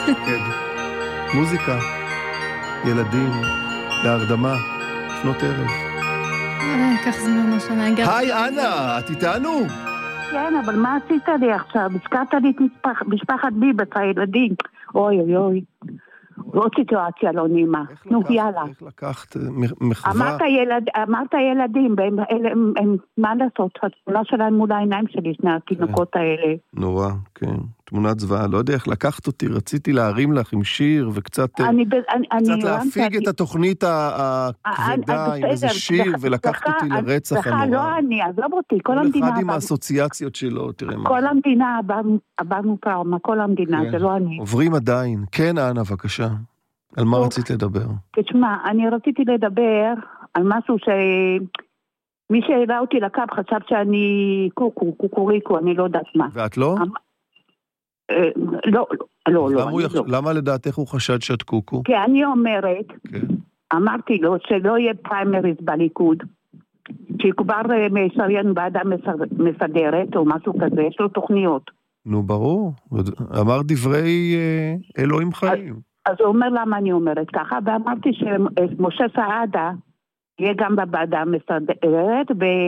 כן. מוזיקה, ילדים, להרדמה, שנות ערב. כך זמן השנה. היי, אנה, את איתנו? כן, אבל מה עשית לי עכשיו? הזכרת לי את משפחת ביבס, הילדים. אוי אוי אוי. עוד סיטואציה לא נעימה. נו, יאללה. איך לקחת מחווה? אמרת ילדים, מה לעשות? התמונה שלהם מול העיניים שלי, שני התינוקות האלה. נורא, כן. תמונת זוועה, לא יודע איך לקחת אותי, רציתי להרים לך עם שיר וקצת להפיג את התוכנית הכבדה עם איזה שיר ולקחת אותי לרצח הנורא. לא אני, עזוב אותי, כל המדינה. כל אחד עם האסוציאציות שלו, תראה מה. כל המדינה עברנו טראומה, כל המדינה, זה לא אני. עוברים עדיין. כן, אנה, בבקשה. על מה רצית לדבר? תשמע, אני רציתי לדבר על משהו מי שהעלה אותי לקו חשב שאני קוקוריקו, אני לא יודעת מה. ואת לא? לא. למה לדעתך הוא חשד שאת קוקו? כי אני אומרת, אמרתי לו שלא יהיה פריימריז בליכוד, שכבר משריין ועדה מסדרת או משהו כזה, יש לו תוכניות. נו, ברור. אמר דברי אלוהים חיים. אז הוא אומר למה אני אומרת ככה, ואמרתי שמשה סעדה יהיה גם בוועדה המסדרת,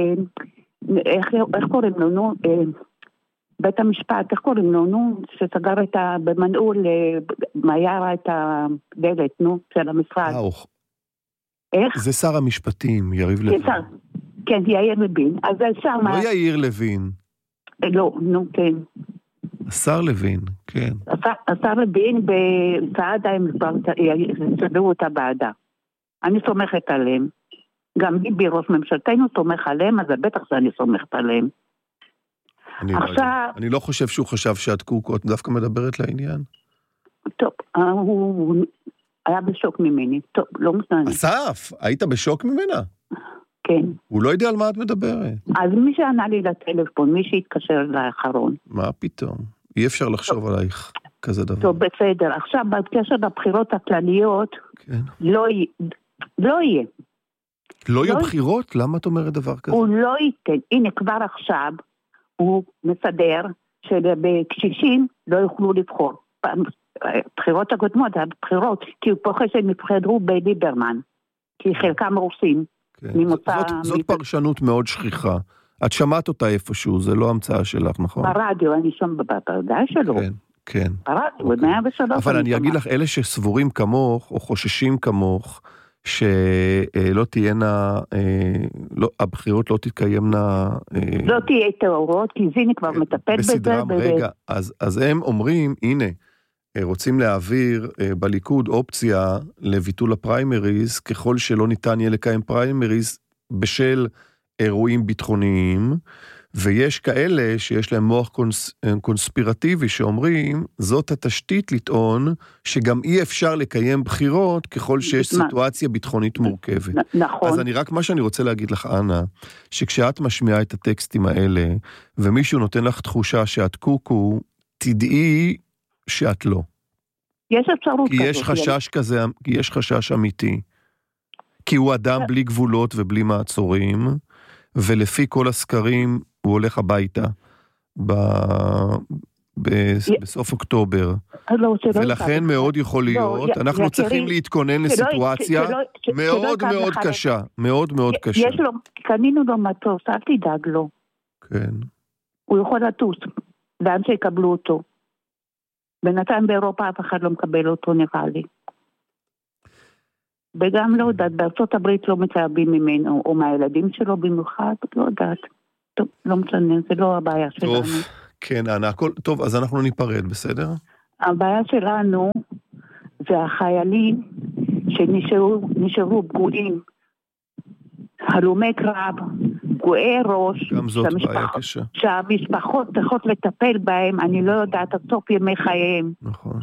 ואיך קוראים לו, נו, בית המשפט, איך קוראים לו, נו, שסגר במנעו למיירה את הדלת, נו, של המשרד. איך? זה שר המשפטים, יריב לוין. כן, יאיר לוין. אז זה שר לא יאיר לוין. לא, נו, כן. השר לוין, כן. השר לוין בסעדה הם סדרו את הוועדה. אני סומכת עליהם. גם ביבי ראש ממשלתנו סומך עליהם, אז בטח שאני סומכת עליהם. אני לא חושב שהוא חשב שאת קוקו, את דווקא מדברת לעניין. טוב, הוא היה בשוק ממני. טוב, לא משנה. אסף, היית בשוק ממנה? כן. הוא לא יודע על מה את מדברת. אז מי שענה לי לטלפון, מי שהתקשר לאחרון. מה פתאום? אי אפשר לחשוב עלייך כזה דבר. טוב, בסדר. עכשיו, בקשר לבחירות הכלליות, לא יהיה. לא יהיו בחירות? למה את אומרת דבר כזה? הוא לא ייתן. הנה, כבר עכשיו הוא מסדר שבקשישים לא יוכלו לבחור. בחירות הקודמות, הבחירות, כי הוא פוחד שהם יבחרו בליברמן, כי חלקם רוסים. זאת פרשנות מאוד שכיחה. את שמעת אותה איפשהו, זה לא המצאה שלך, נכון? ברדיו, אני שומע בוודאי שלא. כן. ברדיו, 103. אבל אני אגיד לך, אלה שסבורים כמוך, או חוששים כמוך, שלא תהיינה, הבחירות לא תתקיימנה... לא תהיה תיאוריות, כי זיני כבר מטפל בזה. בסדרם, רגע, אז הם אומרים, הנה, רוצים להעביר בליכוד אופציה לביטול הפריימריז, ככל שלא ניתן יהיה לקיים פריימריז בשל אירועים ביטחוניים, ויש כאלה שיש להם מוח קונספירטיבי שאומרים, זאת התשתית לטעון שגם אי אפשר לקיים בחירות ככל שיש סיטואציה ביטחונית מורכבת. נכון. אז מה שאני רוצה להגיד לך, אנה, שכשאת משמיעה את הטקסטים האלה, ומישהו נותן לך תחושה שאת קוקו, תדעי שאת לא. יש אפשרות כי יש חשש כזה, כי יש חשש אמיתי. כי הוא אדם בלי גבולות ובלי מעצורים, ולפי כל הסקרים הוא הולך הביתה בסוף אוקטובר. ולכן מאוד יכול להיות, אנחנו צריכים להתכונן לסיטואציה מאוד מאוד קשה, מאוד מאוד קשה. קנינו לו מטוס, אל תדאג לו. כן. הוא יכול לטוס, לאן שיקבלו אותו. בינתיים באירופה אף אחד לא מקבל אותו, נראה לי. וגם לא יודעת, בארצות הברית לא מתלהבים ממנו, או מהילדים שלו במיוחד, לא יודעת. טוב, לא משנה, זה לא הבעיה שלנו. טוב, כן, אנה, הכל, טוב, אז אנחנו ניפרד, בסדר? הבעיה שלנו זה החיילים שנשארו פגועים, הלומי קרב, פגועי ראש, גם זאת בעיה קשה. שהמשפחות צריכות לטפל בהם, אני לא יודעת, עד סוף ימי חייהם. נכון.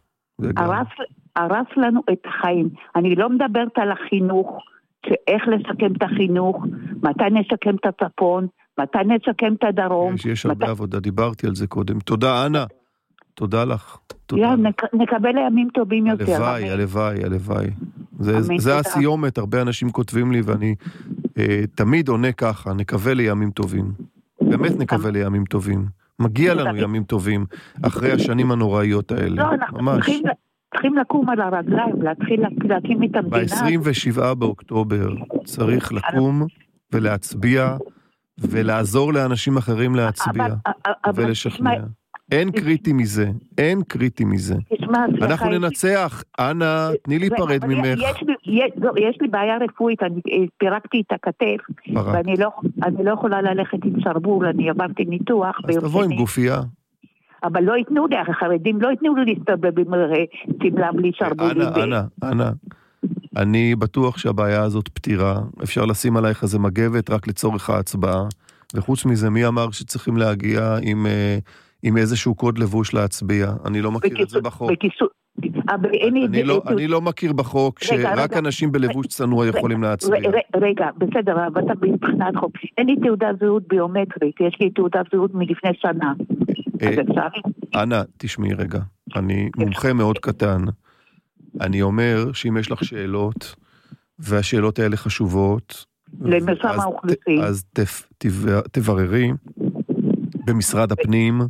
הרס לנו את החיים. אני לא מדברת על החינוך, איך לשקם את החינוך, מתי נשקם את הצפון, מתי נשקם את הדרום. יש הרבה עבודה, דיברתי על זה קודם. תודה, אנה. תודה לך. נקבל לימים טובים יותר. הלוואי, הלוואי, הלוואי. זה הסיומת, הרבה אנשים כותבים לי, ואני תמיד עונה ככה, נקווה לימים טובים. באמת נקווה לימים טובים. מגיע לנו ימים טובים, אחרי השנים הנוראיות האלה. לא, אנחנו צריכים לקום על הרגליים, להתחיל להקים את המדינה. ב-27 באוקטובר צריך לקום ולהצביע, ולעזור לאנשים אחרים להצביע, ולשכנע. אין קריטי מזה, אין קריטי מזה. אנחנו ננצח, אנה, תני לי פרד ממך. יש לי בעיה רפואית, אני פירקתי את הכתף, ואני לא יכולה ללכת עם שרבול, אני עברתי ניתוח. אז תבוא עם גופייה. אבל לא יתנו לי, החרדים לא יתנו לי להסתובב עם סמלה בלי שרבול. אנה, אני בטוח שהבעיה הזאת פתירה, אפשר לשים עלייך איזה מגבת רק לצורך ההצבעה, וחוץ מזה מי אמר שצריכים להגיע עם איזשהו קוד לבוש להצביע, אני לא מכיר את זה בחוק. אני לא מכיר בחוק שרק אנשים בלבוש צנוע יכולים להצביע. רגע, בסדר, אבל אתה מבחינת חוק. אין לי תעודת זהות ביומטרית, יש לי תעודת זהות מלפני שנה. אנה, תשמעי רגע, אני מומחה מאוד קטן. אני אומר שאם יש לך שאלות, והשאלות האלה חשובות, למרשם האוכלוסין, אז תבררי במשרד הפנים,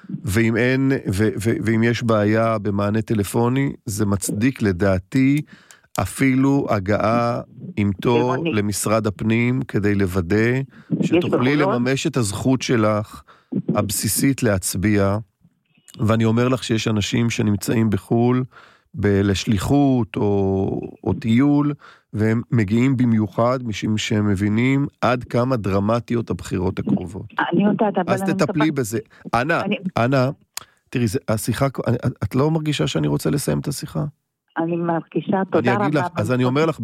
ואם יש בעיה במענה טלפוני, זה מצדיק לדעתי אפילו הגעה עם תור למשרד הפנים, כדי לוודא שתוכלי לממש את הזכות שלך הבסיסית להצביע, ואני אומר לך שיש אנשים שנמצאים בחול, לשליחות או טיול, והם מגיעים במיוחד משום שהם מבינים עד כמה דרמטיות הבחירות הקרובות. אני יודעת, אז תטפלי בזה. אנה, תראי, השיחה, את לא מרגישה שאני רוצה לסיים את השיחה? אני מרגישה, תודה רבה. אז אני אומר לך,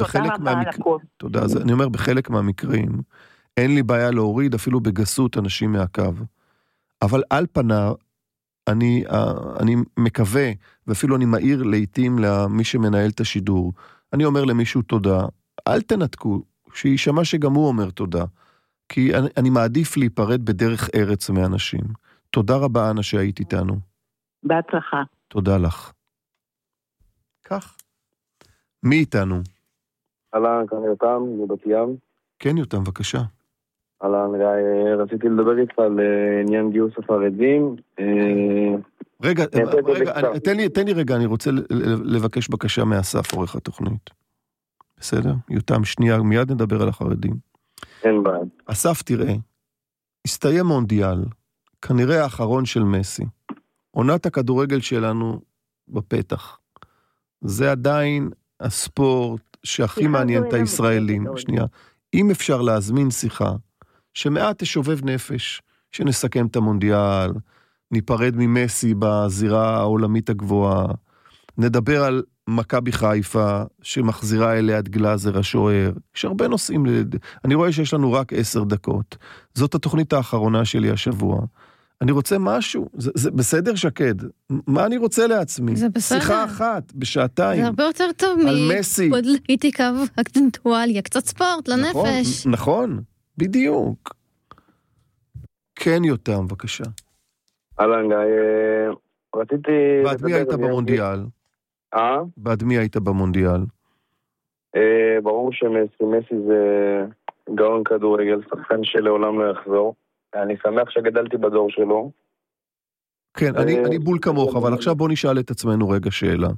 בחלק מהמקרים, אין לי בעיה להוריד אפילו בגסות אנשים מהקו. אבל על פניו, אני מקווה, ואפילו אני מעיר לעתים למי שמנהל את השידור, אני אומר למישהו תודה, אל תנתקו, שישמע שגם הוא אומר תודה, כי אני מעדיף להיפרד בדרך ארץ מאנשים. תודה רבה, אנה, שהיית איתנו. בהצלחה. תודה לך. כך. מי איתנו? אהלן, כאן יותם, מבת ים. כן, יותם, בבקשה. אהלן, רציתי לדבר איתך על עניין גיוס החרדים. רגע, תן לי רגע, אני רוצה לבקש בקשה מאסף, עורך התוכנית. בסדר? יותם, שנייה, מיד נדבר על החרדים. אין בעיה. אסף, תראה, הסתיים מונדיאל, כנראה האחרון של מסי. עונת הכדורגל שלנו בפתח. זה עדיין הספורט שהכי מעניין את הישראלים. שנייה, אם אפשר להזמין שיחה, שמעט תשובב נפש, שנסכם את המונדיאל, ניפרד ממסי בזירה העולמית הגבוהה, נדבר על מכבי חיפה, שמחזירה אליה את גלאזר השוער, יש הרבה נושאים, אני רואה שיש לנו רק 10 דקות, זאת התוכנית האחרונה שלי השבוע, אני רוצה משהו, זה בסדר שקד, מה אני רוצה לעצמי? זה בסדר. שיחה אחת, בשעתיים. זה הרבה יותר טוב מפוליטיקה אקטואליה, קצת ספורט לנפש. נכון, בדיוק. כן, יותם, בבקשה. אהלן, רציתי... בעד מי היית במונדיאל? בעד מי היית במונדיאל? ברור שמסי זה גאון כדורגל, שחקן שלעולם לא יחזור. אני שמח שגדלתי בדור שלו. כן, אני בול כמוך, אבל עכשיו בוא נשאל את עצמנו רגע שאלה.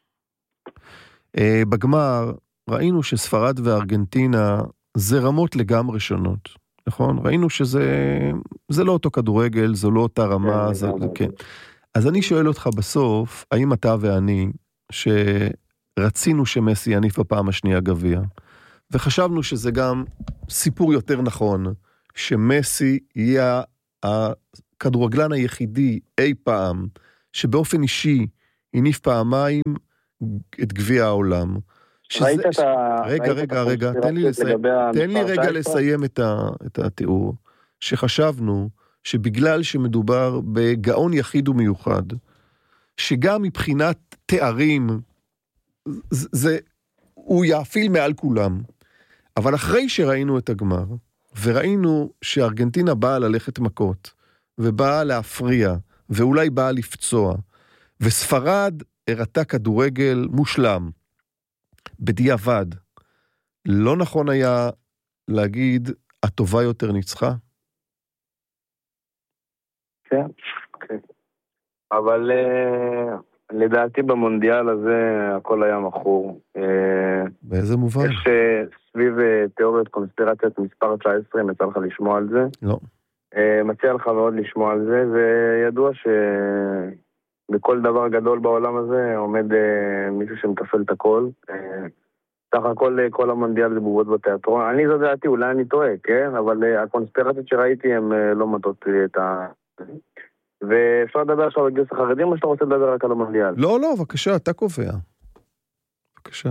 בגמר ראינו שספרד וארגנטינה זה רמות לגמרי שונות, נכון? ראינו שזה לא אותו כדורגל, זו לא אותה רמה, כן. אז אני שואל אותך בסוף, האם אתה ואני, שרצינו שמסי יניף בפעם השנייה גביע, וחשבנו שזה גם סיפור יותר נכון, שמסי יהיה הכדורגלן היחידי אי פעם, שבאופן אישי יניף פעמיים את גביע העולם. רגע, תן לי רגע לסיים את התיאור, שחשבנו שבגלל שמדובר בגאון יחיד ומיוחד, שגם מבחינת תארים, הוא יאפיל מעל כולם, אבל אחרי שראינו את הגמר, וראינו שארגנטינה באה ללכת מכות, ובאה להפריע, ואולי באה לפצוע, וספרד הראתה כדורגל מושלם, בדיעבד, לא נכון היה להגיד, הטובה יותר ניצחה? כן, כן. אבל לדעתי במונדיאל הזה הכל היה מכור. באיזה מובן? יש סביב תיאוריות קונספירציות מספר 19, מצא לך לשמוע על זה? לא. מציע לך מאוד לשמוע על זה, וידוע שבכל דבר גדול בעולם הזה עומד מישהו שמטפל את הכל. סך הכל כל המונדיאל זה בובות בתיאטרון. אני זו דעתי, אולי אני טועה, כן? אבל הקונספירציות שראיתי הן לא מטות את ה... ואפשר לדבר עכשיו על גיוס החרדים, או שאתה רוצה לדבר רק על המונדיאל? לא, בבקשה, אתה קובע. בבקשה.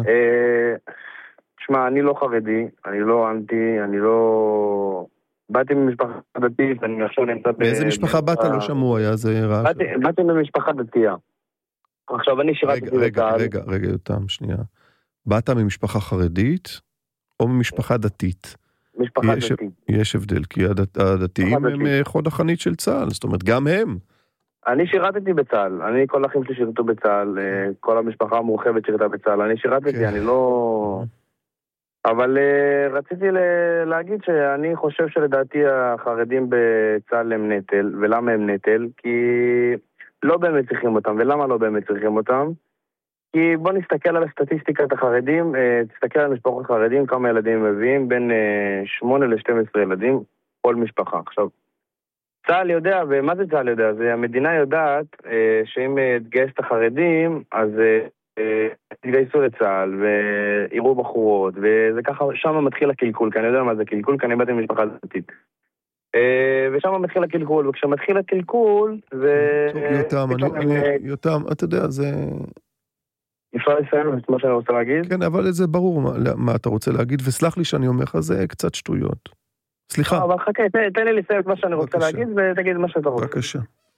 תשמע, אני לא חרדי, אני לא אנטי, אני לא... באתי ממשפחה דתית, אני עכשיו נמצא באיזה משפחה באת? לא שמעו, היה זה רעש. באתי ממשפחה דתייה. עכשיו אני שירתתי בצה"ל. רגע, יותם, שנייה. באת ממשפחה חרדית, או ממשפחה דתית? משפחה דתית. יש הבדל, כי הדתיים הם חוד החנית של צה"ל, זאת אומרת, גם הם. אני שירתתי בצה"ל, אני כל האחים שלי שירתו בצה"ל, כל המשפחה המורחבת שירתה בצה"ל, אני שירתתי, אני לא... אבל רציתי להגיד שאני חושב שלדעתי החרדים בצה"ל הם נטל, ולמה הם נטל? כי לא באמת צריכים אותם, ולמה לא באמת צריכים אותם? כי בוא נסתכל על הסטטיסטיקת החרדים, תסתכל על משפחות חרדים, כמה ילדים מביאים, בין 8 ל-12 ילדים, כל משפחה. עכשיו, צה"ל יודע, ומה זה צה"ל יודע? זה המדינה יודעת שאם תגייס את החרדים, אז תגייסו לצה"ל, ויראו בחורות, וזה ככה, שם מתחיל הקלקול, כי אני יודע מה זה קלקול, כי אני באתי ממשפחה דתית. ושם מתחיל הקלקול, וכשמתחיל הקלקול, זה... יותם, אתה יודע, זה... אפשר לסיים את מה שאני רוצה להגיד? כן, אבל זה ברור מה אתה רוצה להגיד, וסלח לי שאני אומר לך, זה קצת שטויות. סליחה. אבל חכה, תן לי לסיים את מה שאני רוצה להגיד, ותגיד מה שאתה רוצה. בבקשה.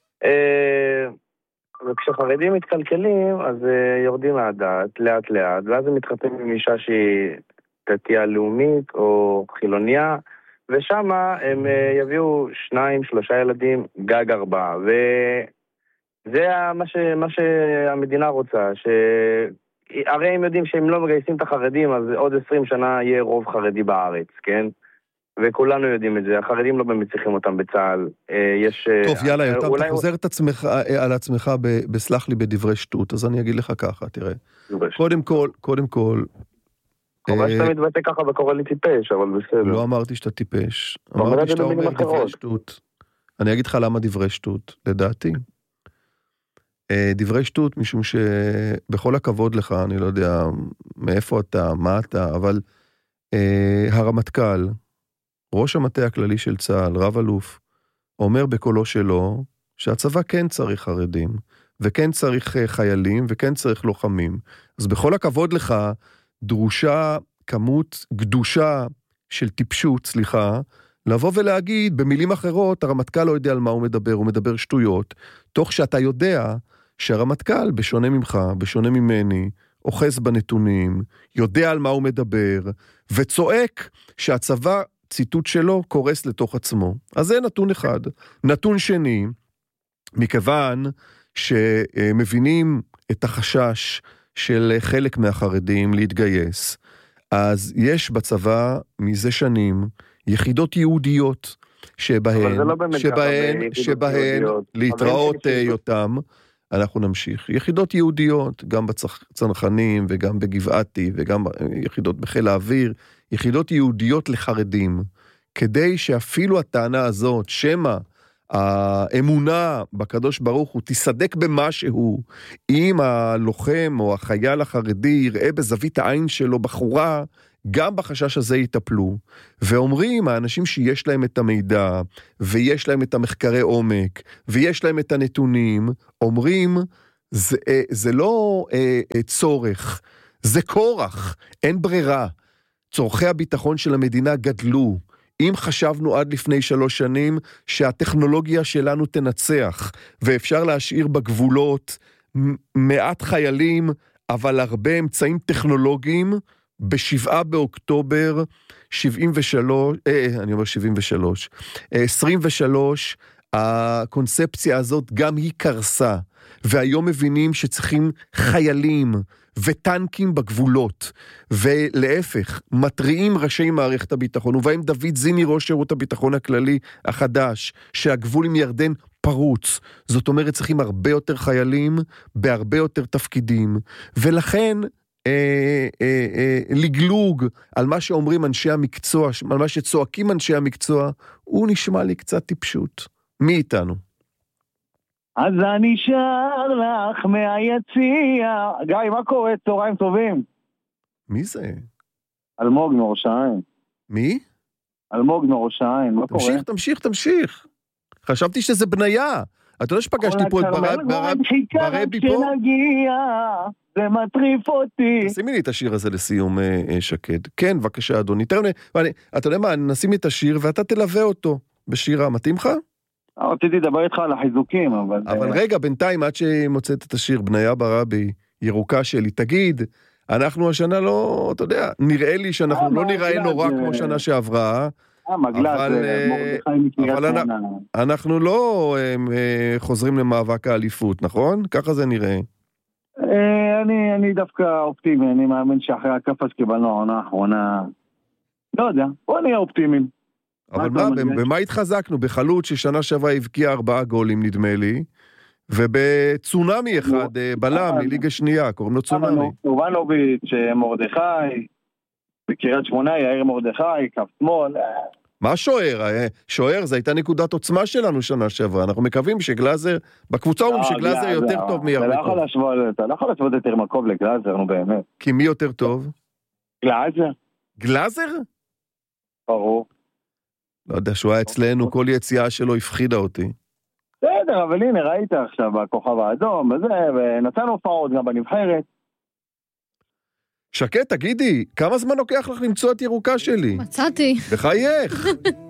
וכשחרדים מתקלקלים, אז יורדים מהדעת, לאט לאט, ואז הם מתחתנים עם אישה שהיא דתייה לאומית, או חילוניה, ושם הם יביאו 2-3 ילדים, גג 4, זה מה שהמדינה רוצה, הרי הם יודעים שהם לא מגייסים את החרדים, אז עוד 20 שנה יהיה רוב חרדי בארץ, כן? וכולנו יודעים את זה, החרדים לא באמת צריכים אותם בצה"ל. טוב, יאללה, יותם, אתה חוזר על עצמך בסלח לי בדברי שטות, אז אני אגיד לך ככה, תראה. קודם כל... חבל שאתה מתבטא ככה וקורא לי טיפש, אבל בסדר. לא אמרתי שאתה טיפש, אמרתי שאתה אומר דברי שטות. אני אגיד לך למה דברי שטות, לדעתי. דברי שטות, משום שבכל הכבוד לך, אני לא יודע מאיפה אתה, מה אתה, אבל הרמטכ"ל, ראש המטה הכללי של צה"ל, רב אלוף, אומר בקולו שלו, שהצבא כן צריך חרדים, וכן צריך חיילים, וכן צריך לוחמים. אז בכל הכבוד לך, דרושה כמות גדושה של טיפשות, סליחה, לבוא ולהגיד, במילים אחרות, הרמטכ"ל לא יודע על מה הוא מדבר, הוא מדבר שטויות, תוך שאתה יודע שהרמטכ"ל, בשונה ממך, בשונה ממני, אוחז בנתונים, יודע על מה הוא מדבר, וצועק שהצבא, ציטוט שלו, קורס לתוך עצמו. אז זה נתון אחד. נתון שני, מכיוון שמבינים את החשש של חלק מהחרדים להתגייס, אז יש בצבא מזה שנים יחידות יהודיות שבהן להתראות יותם, אנחנו נמשיך. יחידות יהודיות, גם בצנחנים וגם בגבעתי וגם יחידות בחיל האוויר, יחידות יהודיות לחרדים, כדי שאפילו הטענה הזאת, שמה האמונה בקדוש ברוך הוא תסדק במשהו, אם הלוחם או החייל החרדי יראה בזווית העין שלו בחורה, גם בחשש הזה יטפלו. ואומרים, האנשים שיש להם את המידע, ויש להם את המחקרי עומק, ויש להם את הנתונים, אומרים, זה לא צורך, זה כורח, אין ברירה. צורכי הביטחון של המדינה גדלו. אם חשבנו עד לפני 3 שנים שהטכנולוגיה שלנו תנצח, ואפשר להשאיר בגבולות מעט חיילים, אבל הרבה אמצעים טכנולוגיים, ב7 באוקטובר 23, הקונספציה הזאת גם היא קרסה, והיום מבינים שצריכים חיילים וטנקים בגבולות, ולהפך, מטריעים ראשי מערכת הביטחון, ובהם דוד זיני ראש שירות הביטחון הכללי החדש, שהגבול עם ירדן פרוץ. זאת אומרת, צריכים הרבה יותר חיילים, בהרבה יותר תפקידים, ולכן לגלוג על מה שאומרים אנשי המקצוע, על מה שצועקים אנשי המקצוע, הוא נשמע לי קצת טיפשות. מי איתנו? אז אני שר לך מהיציע. גיא, מה קורה? צהריים טובים. מי זה? אלמוג מראש העין. מי? אלמוג מראש העין, מה קורה? תמשיך. חשבתי שזה בניה. אתה יודע שפגשתי פה את ברבי פה? זה מטריף אותי. שימי לי את השיר הזה לסיום, שקד. כן, בבקשה, אדוני. אתה יודע מה, נשים לי את השיר ואתה תלווה אותו בשירה. מתאים לך? רציתי לדבר איתך על החיזוקים, אבל רגע, בינתיים, עד שמוצאת את השיר, בניה ברבי, ירוקה שלי, תגיד, אנחנו השנה לא, אתה יודע, נראה לי שאנחנו לא נראה נורא כמו שנה שעברה, אבל אנחנו לא חוזרים למאבק האליפות, נכון? ככה זה נראה. אני דווקא אופטימי, אני מאמין שאחרי הכפה שקיבלנו העונה האחרונה, לא יודע, בוא נהיה אופטימיים. אבל מה, במה התחזקנו? בחלוץ ששנה שעברה הבקיע 4 גולים נדמה לי, ובצונמי אחד, בלם מליגה שנייה, קוראים לו צונמי. יובנוביץ', מרדכי, בקריית שמונה, יאיר מרדכי, קו שמאל. מה שוער? שוער, זו הייתה נקודת עוצמה שלנו שנה שעברה, אנחנו מקווים שגלאזר, בקבוצה אומרים שגלאזר יותר טוב מירמקוב. אתה לא יכול להשוות את ירמקוב לגלאזר, נו באמת. כי מי יותר טוב? גלאזר. גלאזר? ברור. לא יודע, שהוא היה אצלנו, כל יציאה שלו הפחידה אותי. בסדר, אבל הנה, ראית עכשיו בכוכב האדום, ונתנו הופעות גם בנבחרת. שקד, תגידי, כמה זמן לוקח לך למצוא את ירוקה שלי? מצאתי. בחייך.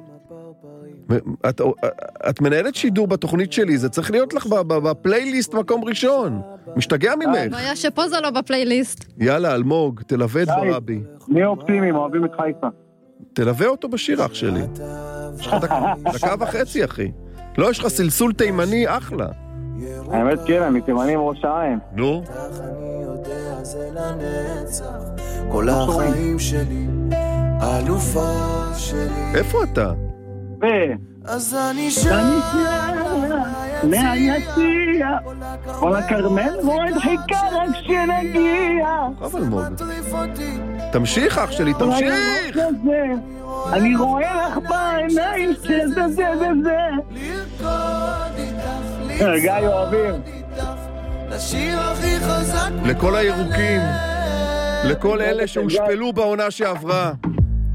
את מנהלת שידור בתוכנית שלי, זה צריך להיות לך בפלייליסט מקום ראשון. משתגע ממך. בעיה שפה זה לא בפלייליסט. יאללה, אלמוג, תלווה את ברבי. נהיה אופטימיים, אוהבים את חיפה. תלווה אותו בשיר, אח שלי. יש לך דקה וחצי, אחי. לא, יש לך סלסול תימני, אחלה. האמת כן, אני תימני מראש העין. נו. כל החיים שלי, אלופה שלי. איפה אתה? אז אני שר מהיציע, כל הכרמל רואה חיכה רק שנגיע. אבל מוד. תמשיך, אח שלי, תמשיך! אני רואה לך בעיניים שזה. גיא אוהבים. לכל הירוקים, לכל אלה שהושפלו בעונה שעברה.